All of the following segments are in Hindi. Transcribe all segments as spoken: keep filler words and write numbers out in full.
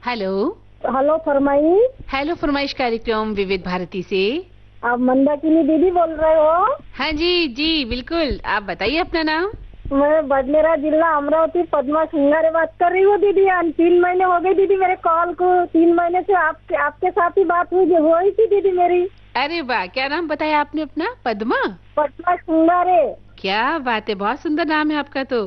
हेलो। हेलो फरमाई। हेलो, फरमाइश कार्यक्रम विविध भारती से। आप मंदाकिनी दीदी बोल रहे हो? हाँ जी जी बिल्कुल, आप बताइए अपना नाम। मैं बडनेरा जिला अमरावती पद्मा सिंगारे बात कर रही हूँ दीदी। तीन महीने हो गए दीदी मेरे कॉल को। तीन महीने से आपके आपके साथ ही बात हुई हुई थी दीदी मेरी। अरे वाह, क्या नाम बताया आपने अपना? पद्मा? पद्मा सिंगारे। क्या बात है, बहुत सुंदर नाम है आपका तो।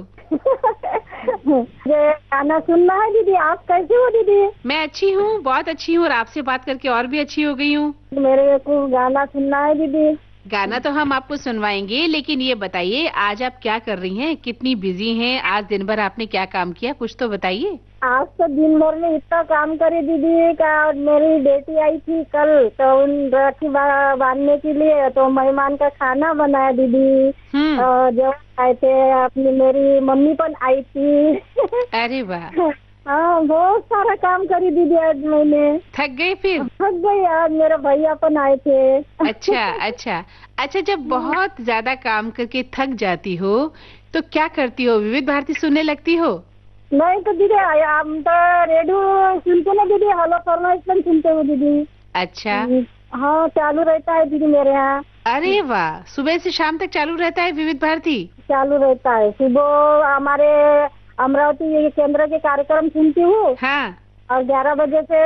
ये गाना सुनना है दीदी। आप कैसे हो दीदी? मैं अच्छी हूँ, बहुत अच्छी हूँ, और आपसे बात करके और भी अच्छी हो गई हूँ। मेरे को गाना सुनना है दीदी। गाना तो हम आपको सुनवाएंगे, लेकिन ये बताइए आज आप क्या कर रही हैं? कितनी बिजी हैं? आज दिन भर आपने क्या काम किया, कुछ तो बताइए। आज तो दिन भर में इतना काम करे दीदी का। मेरी बेटी आई थी कल, तो उन राखी बांधने के लिए तो मेहमान का खाना बनाया दीदी। और जो आए थे अपनी मेरी मम्मी पण आई थी। अरे वाह। हाँ, बहुत सारा काम करी दीदी आज मैंने। थक गए फिर? थक गई। आज मेरे भैया पण आए थे। अच्छा अच्छा अच्छा। जब बहुत ज्यादा काम करके थक जाती हो तो क्या करती हो? विविध भारती सुनने लगती हो? नहीं तो दीदी हम तो रेडियो सुनते ना दीदी। हेलो फरमाइश पण सुनते हो दीदी। अच्छा। हाँ, चालू रहता है दीदी मेरे यहाँ। अरे वाह, सुबह से शाम तक चालू रहता है विविध भारती? चालू रहता है। सुबह हमारे अमरावती केंद्र के कार्यक्रम सुनती हूँ। हाँ। और ग्यारह बजे से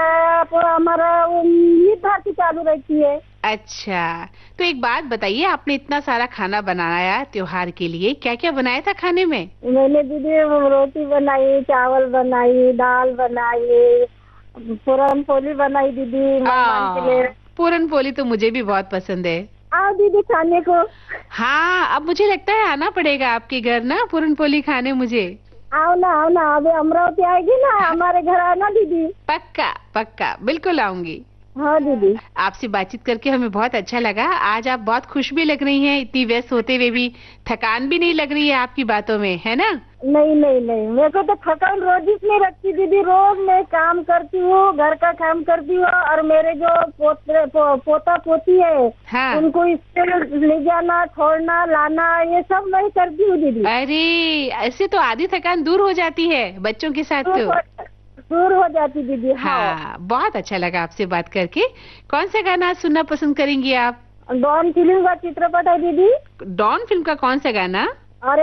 हमारा विविध भारती चालू रहती है। अच्छा, तो एक बात बताइए, आपने इतना सारा खाना बनाया त्योहार के लिए, क्या क्या बनाया था खाने में? मैंने दीदी रोटी बनाई, चावल बनाई, दाल बनाई, पूरन पोली बनाई दीदी मेहमान के लिए। पूरन पोली तो मुझे भी बहुत पसंद है। आओ दीदी खाने को। हाँ, अब मुझे लगता है आना पड़ेगा आपके घर ना पूरन पोली खाने मुझे। आओ ना आओ ना, अभी अमरावती आएगी ना हमारे घर आना दीदी। पक्का पक्का, बिल्कुल आऊंगी। हाँ दीदी। आपसे बातचीत करके हमें बहुत अच्छा लगा। आज आप बहुत खुश भी लग रही हैं, इतनी व्यस्त होते हुए भी थकान भी नहीं लग रही है आपकी बातों में, है ना? नहीं नहीं नहीं, मेरे को तो थकान रोज इसमें रखती दीदी। रोज मैं काम करती हूँ, घर का काम करती हूँ, और मेरे जो पोते पो, पोता पोती है हाँ। उनको स्कूल ले जाना, छोड़ना, लाना, ये सब मैं करती हूँ दीदी। अरे, ऐसे तो आधी थकान दूर हो जाती है बच्चों के साथ तो। दूर हो जाती दीदी। हाँ, हाँ, बहुत अच्छा लगा आपसे बात करके। कौन सा गाना सुनना पसंद करेंगी आप? डॉन फिल्म का चित्रपट है दीदी। डॉन फिल्म का कौन सा गाना?